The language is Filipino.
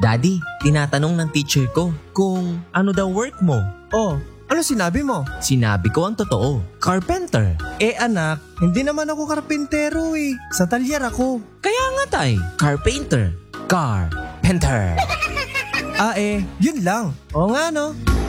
Daddy, tinatanong ng teacher ko kung ano daw work mo. Oh, ano sinabi mo? Sinabi ko ang totoo. Carpenter. Anak, hindi naman ako karpentero Sa talyer ako. Kaya nga tay, carpenter. Carpenter. Yun lang. Oo nga no.